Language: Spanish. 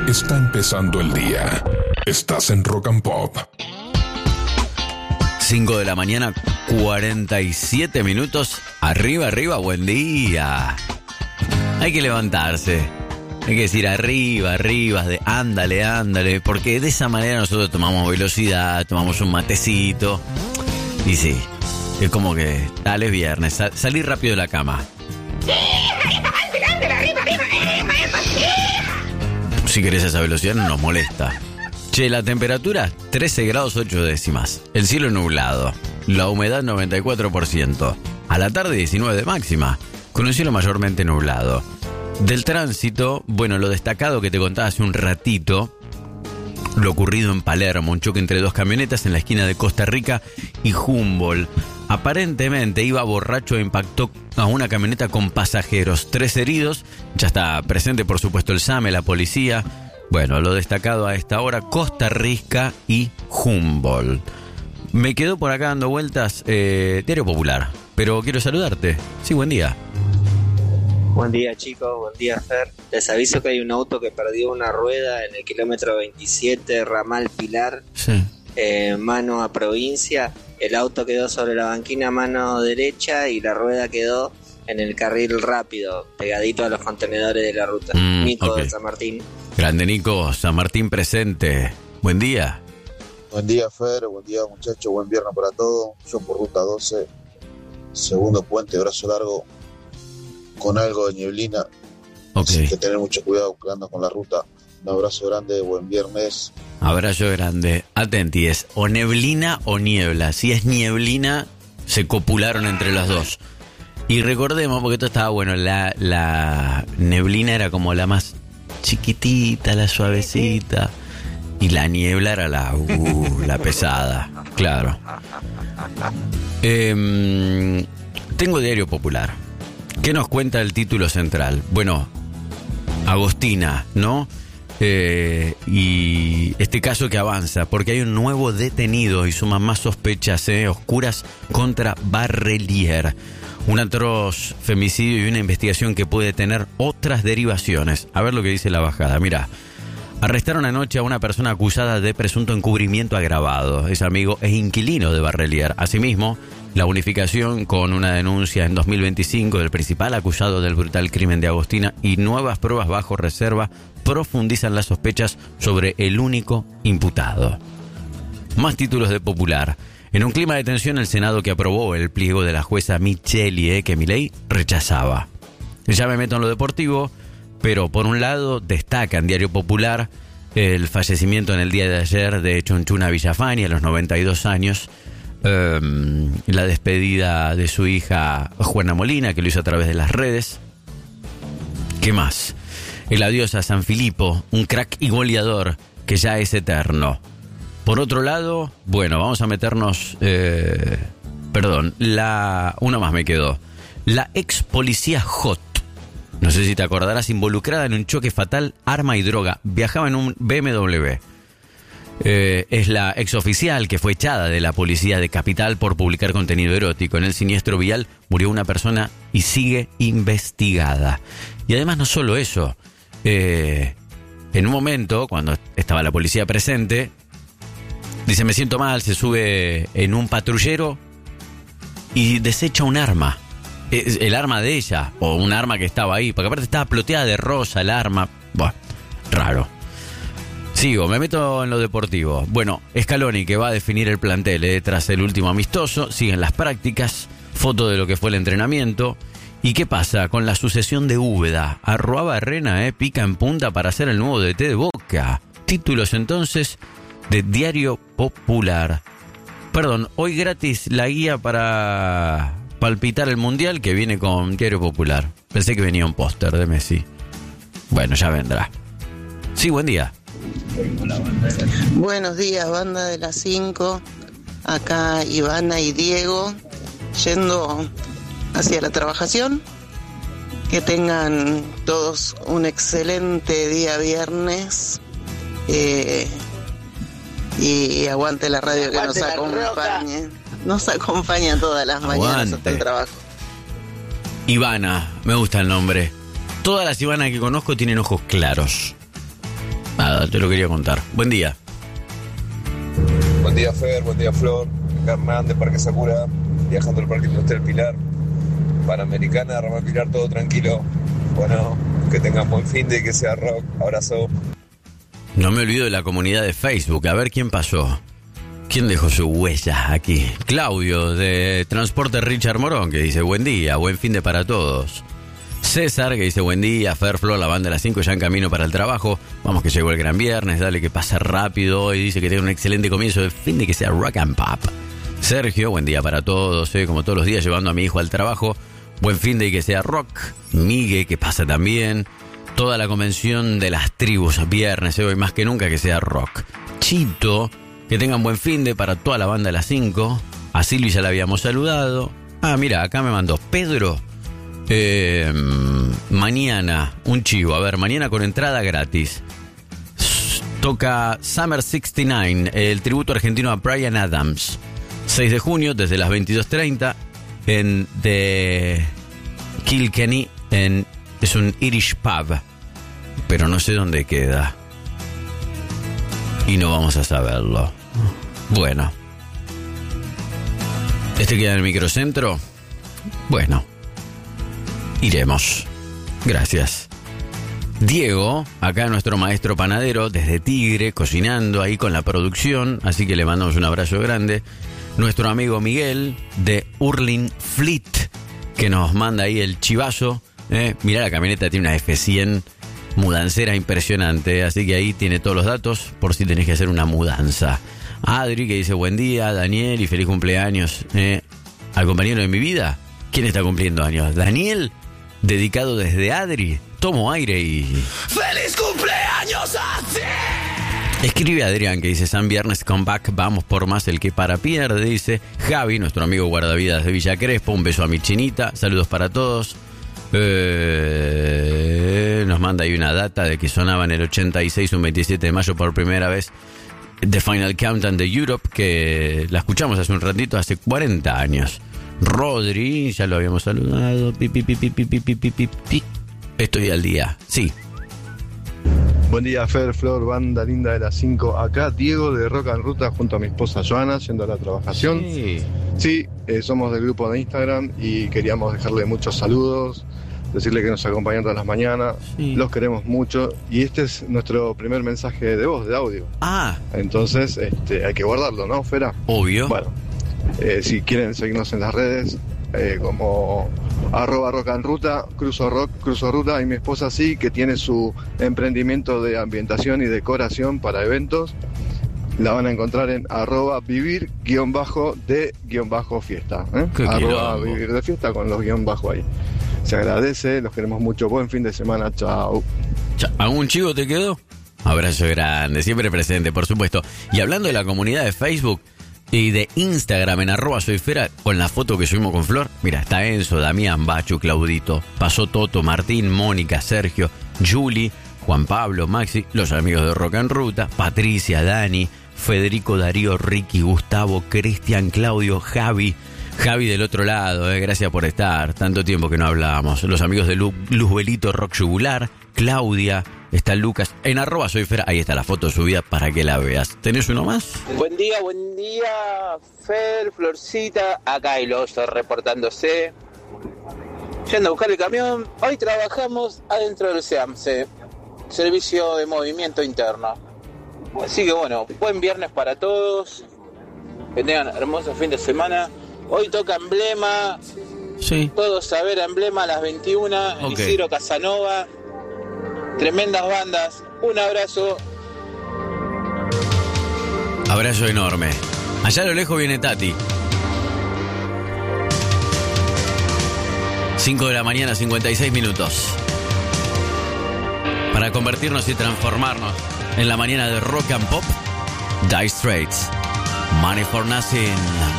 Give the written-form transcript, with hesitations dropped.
Está empezando el día. Estás en Rock and Pop. 5 de la mañana, 47 minutos. Arriba, arriba, buen día. Hay que levantarse. Hay que decir arriba, arriba, de ándale, ándale. Porque de esa manera nosotros tomamos velocidad, tomamos un matecito. Y sí, es como que dale, es viernes, salir rápido de la cama. Si querés esa velocidad no nos molesta. Che, la temperatura 13 grados 8 décimas. El cielo nublado. La humedad 94%. A la tarde 19 de máxima. Con un cielo mayormente nublado. Del tránsito, bueno, lo destacado que te contaba hace un ratito. Lo ocurrido en Palermo. Un choque entre dos camionetas en la esquina de Costa Rica y Humboldt. Aparentemente iba borracho e impactó a una camioneta con pasajeros. 3 heridos. Ya está presente, por supuesto, el SAME, la policía. Bueno, lo destacado a esta hora, Costa Rica y Humboldt. Me quedó por acá dando vueltas Diario Popular, pero quiero saludarte. Sí, buen día. Buen día, chicos, buen día, Fer. Les aviso que hay un auto que perdió una rueda en el kilómetro 27, ramal Pilar, sí. Mano a provincia. El auto quedó sobre la banquina mano derecha y la rueda quedó en el carril rápido, pegadito a los contenedores de la ruta. Nico, okay. De San Martín. Grande Nico, San Martín presente. Buen día. Buen día, Fer, buen día, muchachos, buen viernes para todos. Yo por ruta 12, segundo puente, brazo largo, con algo de nieblina. Okay. Hay que tener mucho cuidado cuidando con la ruta. Un abrazo grande, buen viernes. Abrazo grande. Atenties, o neblina o niebla. Si es nieblina, se copularon entre las dos. Y recordemos, porque esto estaba bueno, la neblina era como la más chiquitita, la suavecita. Y la niebla era la pesada. Claro. Tengo Diario Popular. ¿Qué nos cuenta el título central? Bueno, Agostina, ¿no? Y este caso que avanza, porque hay un nuevo detenido y suman más sospechas oscuras contra Barrelier. Un atroz femicidio y una investigación que puede tener otras derivaciones. A ver lo que dice la bajada. Mirá, arrestaron anoche a una persona acusada de presunto encubrimiento agravado. Es amigo e inquilino de Barrelier. Asimismo, la unificación con una denuncia en 2025 del principal acusado del brutal crimen de Agostina y nuevas pruebas bajo reserva profundizan las sospechas sobre el único imputado. Más títulos de Popular. En un clima de tensión, el Senado que aprobó el pliego de la jueza Micheli, que Milei rechazaba. Ya me meto en lo deportivo, pero por un lado destaca en Diario Popular el fallecimiento en el día de ayer de Chunchuna Villafañe a los 92 años. La despedida de su hija Juana Molina, que lo hizo a través de las redes. ¿Qué más? El adiós a San Filipo, un crack y goleador que ya es eterno. Por otro lado, bueno, vamos a meternos... una más me quedó. La ex policía Hot, no sé si te acordarás, involucrada en un choque fatal, arma y droga. Viajaba en un BMW. Es la exoficial que fue echada de la policía de Capital por publicar contenido erótico. En el siniestro vial murió una persona y sigue investigada. Y además no solo eso. En un momento, cuando estaba la policía presente, dice, me siento mal, se sube en un patrullero y desecha un arma. El arma de ella, o un arma que estaba ahí, porque aparte estaba ploteada de rosa el arma. Bueno, raro. Sigo, me meto en lo deportivo. Bueno, Scaloni, que va a definir el plantel tras el último amistoso, siguen las prácticas, foto de lo que fue el entrenamiento. ¿Y qué pasa con la sucesión de Úbeda? Arruabarrena pica en punta para ser el nuevo DT de Boca. Títulos entonces de Diario Popular. Perdón, hoy gratis la guía para palpitar el Mundial que viene con Diario Popular. Pensé que venía un póster de Messi. Bueno, ya vendrá. Sí, buen día. Buenos días, banda de las 5. Acá Ivana y Diego yendo hacia la trabajación. Que tengan todos un excelente día viernes. Y aguante la radio que aguante, nos acompañe. Nos acompaña todas las mañanas hasta el trabajo. Ivana, me gusta el nombre. Todas las Ivanas que conozco tienen ojos claros. Nada, te lo quería contar. Buen día. Buen día, Fer, buen día, Flor. Hernán de Parque Sakura, viajando al Parque Industrial Pilar. Panamericana, Ramal Pilar, todo tranquilo. Bueno, que tengan buen fin de y que sea rock. Abrazo. No me olvido de la comunidad de Facebook. A ver quién pasó. ¿Quién dejó su huella aquí? Claudio, de Transporte Richard Morón, que dice buen día, buen fin de para todos. César, que dice buen día, Fer, Flor, la banda de las 5 ya en camino para el trabajo. Vamos que llegó el gran viernes, dale que pasa rápido. Y dice que tenga un excelente comienzo de fin de que sea rock and pop. Sergio, buen día para todos, como todos los días llevando a mi hijo al trabajo. Buen fin de y que sea rock. Migue, que pasa también. Toda la convención de las tribus viernes, hoy más que nunca que sea rock. Chito, que tengan buen fin de para toda la banda de las 5. A Silvi ya la habíamos saludado. Ah, mira, acá me mandó Pedro. Mañana, un chivo. A ver, mañana con entrada gratis. Toca Summer 69, el tributo argentino a Bryan Adams. 6 de junio, desde las 22:30, en The Kilkenny, es un Irish pub. Pero no sé dónde queda. Y no vamos a saberlo. Bueno. ¿Este queda en el microcentro? Bueno. Iremos. Gracias. Diego, acá nuestro maestro panadero, desde Tigre, cocinando ahí con la producción, así que le mandamos un abrazo grande. Nuestro amigo Miguel, de Hurling Fleet, que nos manda ahí el chivazo. Mirá, la camioneta tiene una F100 mudancera impresionante, así que ahí tiene todos los datos por si tenés que hacer una mudanza. Adri, que dice buen día, Daniel, y feliz cumpleaños al compañero de mi vida. ¿Quién está cumpliendo años? Daniel, dedicado desde Adri. Tomo aire y... ¡Feliz cumpleaños a ti! Escribe Adrián, que dice San Viernes Comeback, vamos por más el que para pierde. Dice Javi, nuestro amigo guardavidas de Villa Crespo, un beso a mi chinita, saludos para todos. Nos manda ahí una data de que sonaba en el 86, un 27 de mayo por primera vez, The Final Countdown de Europe, que la escuchamos hace un ratito, hace 40 años. Rodri, ya lo habíamos saludado. Estoy al día, sí. Buen día, Fer, Flor, banda linda de las 5. Acá Diego de Rock and Ruta junto a mi esposa Joana, yendo a la trabajación. Sí, somos del grupo de Instagram y queríamos dejarle muchos saludos, decirle que nos acompañan todas las mañanas. Sí. Los queremos mucho y este es nuestro primer mensaje de voz, de audio. Ah. Entonces, hay que guardarlo, ¿no, Fera? Obvio. Bueno, si quieren seguirnos en las redes, como @rockandruta, cruzo ruta, y mi esposa sí, que tiene su emprendimiento de ambientación y decoración para eventos. La van a encontrar en @vivir_de_fiesta. @vivir de fiesta con los guión bajo ahí. Se agradece, los queremos mucho. Buen fin de semana, chao. ¿Algún chivo te quedó? Abrazo grande, siempre presente, por supuesto. Y hablando de la comunidad de Facebook y de Instagram en @soyfera, con la foto que subimos con Flor, mira, está Enzo, Damián, Bachu, Claudito, pasó Toto, Martín, Mónica, Sergio, Juli, Juan Pablo, Maxi, los amigos de Rock and Ruta, Patricia, Dani, Federico, Darío, Ricky, Gustavo, Cristian, Claudio, Javi del otro lado, gracias por estar, tanto tiempo que no hablábamos. Los amigos de Luzbelito, Rock Yugular, Claudia, está Lucas, en @soyfera, ahí está la foto subida para que la veas. ¿Tenés uno más? Buen día, Fer, Florcita, acá el oso reportándose. Yendo a buscar el camión, hoy trabajamos adentro del SEAMSE, Servicio de Movimiento Interno. Así que bueno, buen viernes para todos, que tengan hermoso fin de semana. Hoy toca Emblema, sí. Todos a ver a Emblema a las 21, en Isidro Casanova. Tremendas bandas, un abrazo. Abrazo enorme. Allá a lo lejos viene Tati. 5 de la mañana, 56 minutos. Para convertirnos y transformarnos en la mañana de Rock and Pop, Dire Straits, Money for Nothing.